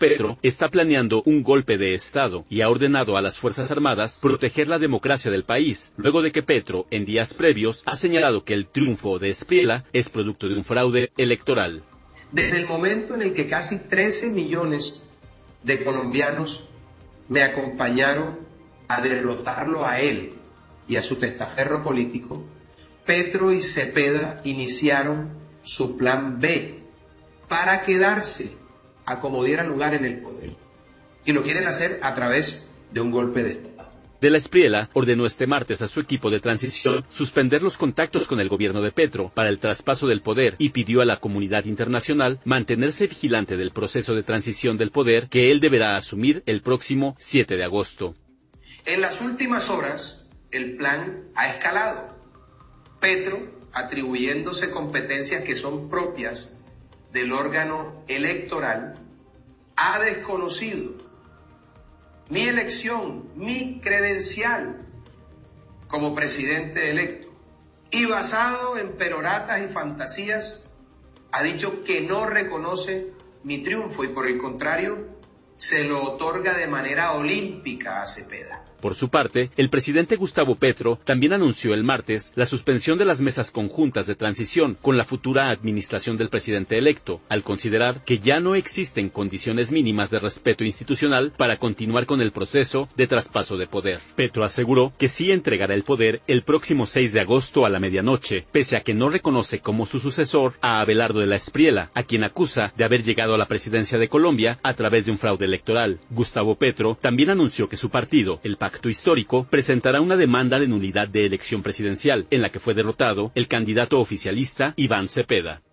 Petro está planeando un golpe de Estado y ha ordenado a las Fuerzas Armadas proteger la democracia del país, luego de que Petro, en días previos, ha señalado que el triunfo de Espriella es producto de un fraude electoral. Desde el momento en el que casi 13 millones de colombianos me acompañaron a derrotarlo a él y a su testaferro político, Petro y Cepeda iniciaron su plan B para quedarse a como diera lugar en el poder. Y lo quieren hacer a través de un golpe de Estado. De la Espriella ordenó este martes a su equipo de transición suspender los contactos con el gobierno de Petro para el traspaso del poder y pidió a la comunidad internacional mantenerse vigilante del proceso de transición del poder que él deberá asumir el próximo 7 de agosto. En las últimas horas, el plan ha escalado. Petro, atribuyéndose competencias que son propias del órgano electoral, ha desconocido mi elección, mi credencial como presidente electo, y basado en peroratas y fantasías, ha dicho que no reconoce mi triunfo y por el contrario, se lo otorga de manera olímpica a Cepeda. Por su parte, el presidente Gustavo Petro también anunció el martes la suspensión de las mesas conjuntas de transición con la futura administración del presidente electo, al considerar que ya no existen condiciones mínimas de respeto institucional para continuar con el proceso de traspaso de poder. Petro aseguró que sí entregará el poder el próximo 6 de agosto a la medianoche, pese a que no reconoce como su sucesor a Abelardo de la Espriella, a quien acusa de haber llegado a la presidencia de Colombia a través de un fraude electoral. Gustavo Petro también anunció que su partido, el Pacto Histórico, presentará una demanda de nulidad de elección presidencial, en la que fue derrotado el candidato oficialista Iván Cepeda.